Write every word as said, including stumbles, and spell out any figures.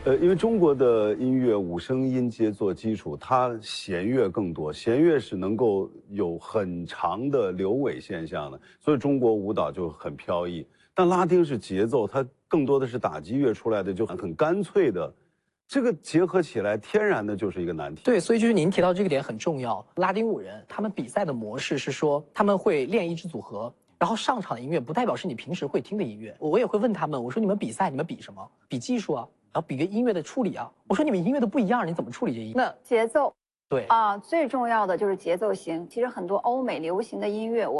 呃，因为中国的音乐五声音阶做基础，它弦乐更多，弦乐是能够有很长的流尾现象的，所以中国舞蹈就很飘逸。但拉丁是节奏，它更多的是打击乐出来的，就很很干脆的，这个结合起来，天然的就是一个难题。 对，所以就是您提到这个点很重要。拉丁舞人他们比赛的模式是说，他们会练一支组合，然后上场的音乐不代表是你平时会听的音乐。我也会问他们，我说你们比赛你们比什么？比技术啊，然后比个音乐的处理啊。我说你们音乐都不一样，你怎么处理这音乐？ 那节奏， 对啊，最重要的就是节奏型。其实很多欧美流行的音乐，我。